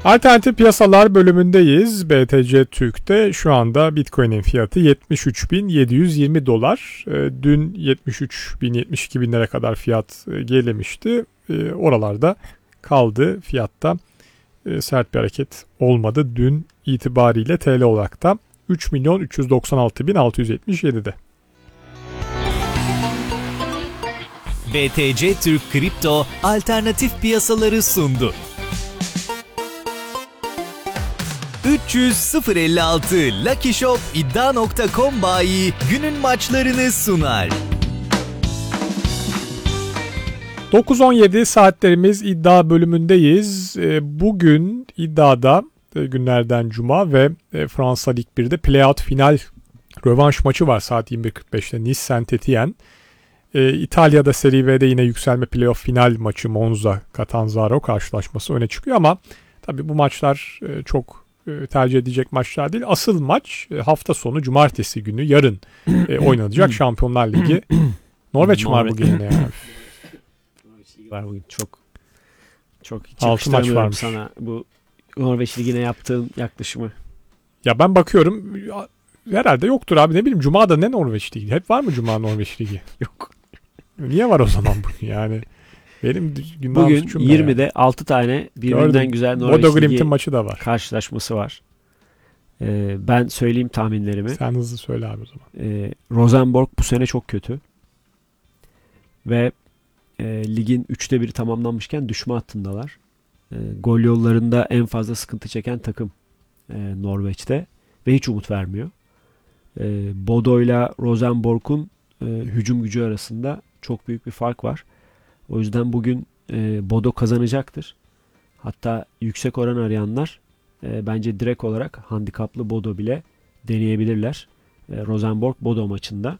Alternatif piyasalar bölümündeyiz. BTC Türk'te şu anda Bitcoin'in fiyatı 73.720 dolar. Dün 73.000-72 binlere kadar fiyat gerilemişti. Oralarda kaldı fiyatta. Sert bir hareket olmadı. Dün itibariyle TL olarak da 3.396.677'de. BTC Türk Kripto alternatif piyasaları sundu. 300.056 Lucky Shop iddia.com bayi günün maçlarını sunar. 9-17 saatlerimiz iddia bölümündeyiz. Bugün iddiada günlerden cuma ve Fransa Lig 1'de playout final rövanş maçı var saat 21.45'te Nice Saint-Étienne. İtalya'da Serie V'de yine yükselme playoff final maçı Monza Catanzaro karşılaşması öne çıkıyor ama tabii bu maçlar çok tercih edecek maçlar değil. Asıl maç hafta sonu cumartesi günü yarın oynanacak Şampiyonlar Ligi. Norveç var bugün yine ya. Var bugün çok hiç 6 maç varmış sana bu Norveç Ligi'ne yaptığın yaklaşımı. Ya ben bakıyorum herhalde yoktur abi, ne bileyim Cuma'da ne Norveç Ligi? Hep var mı Cuma Norveç Ligi? Yok. Niye var o zaman bugün yani? Benim bugün 20'de 6 tane birbirinden gördüm. güzel Norveç Bodo Ligi Glimt'in maçı da var. karşılaşması var. Ben söyleyeyim tahminlerimi. Sen hızlı söyle abi o zaman. Rosenborg bu sene çok kötü. Ve ligin 3'te 1'i tamamlanmışken düşme hattındalar. Gol yollarında en fazla sıkıntı çeken takım Norveç'te. Ve hiç umut vermiyor. Bodo ile Rosenborg'un hücum gücü arasında çok büyük bir fark var. O yüzden bugün Bodo kazanacaktır. Hatta yüksek oran arayanlar bence direkt olarak handikaplı Bodo bile deneyebilirler. Rosenborg-Bodo maçında.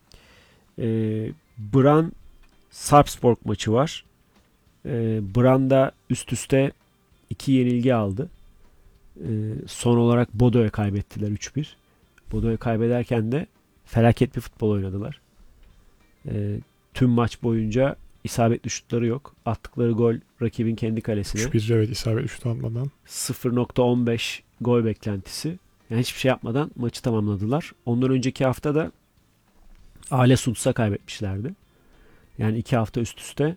Brann Sarpsborg maçı var. Brann da üst üste 2 yenilgi aldı. Son olarak Bodo'ya kaybettiler 3-1. Bodo'ya kaybederken de felaket bir futbol oynadılar. Tüm maç boyunca isabetli şutları yok. Attıkları gol rakibin kendi kalesine. 3-1 evet, isabetli şut atmadan. 0.15 gol beklentisi. Yani hiçbir şey yapmadan maçı tamamladılar. Ondan önceki hafta da Ale Suds'a kaybetmişlerdi. Yani 2 hafta üst üste